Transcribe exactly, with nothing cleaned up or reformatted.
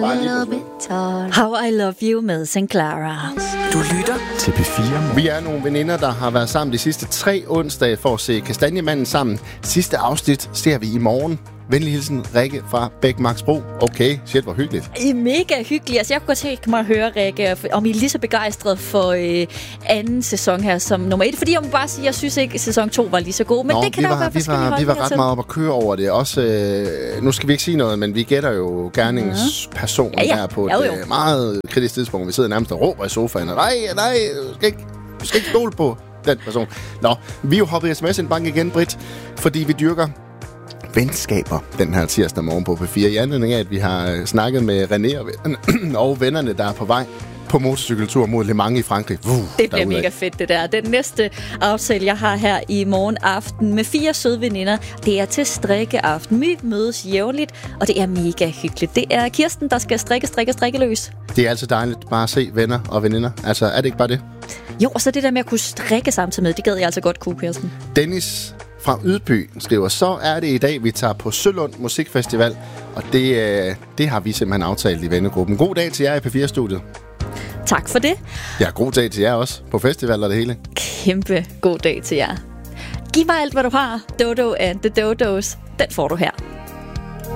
How I Love You med Saint Clara. Du lytter til P fire. Vi er nogle veninder, der har været sammen de sidste tre onsdage for at se Kastanjemanden sammen. Sidste afsnit ser vi i morgen. Venlig hilsen, Rikke fra Bækmarksbro. Okay, shit, hvor hyggeligt. I er mega hyggelige. Altså, jeg kunne godt tænke mig at høre, Rikke, om I er lige så begejstret for øh, anden sæson her som nummer et. Fordi jeg må bare sige, jeg synes ikke, at sæson to var lige så god. Men Nå, det kan vi der var, være vi forskellige var, vi var holdninger ret til. meget op at køre over det. Også, øh, nu skal vi ikke sige noget, men vi gætter jo gerningspersonen ja, ja. her på et Jo, jo. øh, meget kritisk tidspunkt. Vi sidder nærmest og råber i sofaen. Nej, nej, du skal ikke, du skal ikke stole på den person. Nå, vi er jo hoppet i sms-indbank igen, Britt, fordi vi dyrker venskaber den her tirsdag morgen på P fire. I anledning af, at vi har snakket med René og vennerne, og vennerne, der er på vej på motorcykeltur mod Le Mans i Frankrig. Uh, det bliver derudad. mega fedt, det der. Den næste aftale, jeg har her i morgen aften med fire søde veninder, det er til strikkeaften. Vi mødes jævnligt, og det er mega hyggeligt. Det er Kirsten, der skal strikke, strikke, strikke løs. Det er altså dejligt bare at se venner og veninder. Altså, er det ikke bare det? Jo, og så det der med at kunne strikke samtidig med, det gad jeg altså godt kunne, Kirsten. Dennis fra Ydby skriver, så er det i dag, vi tager på Sølund Musikfestival, og det, øh, det har vi simpelthen aftalt i vennegruppen. God dag til jer i P fire-studiet. Tak for det. Ja, god dag til jer også på festival og det hele. Kæmpe god dag til jer. Giv mig alt, hvad du har. Dodo and the Dodos. Den får du her.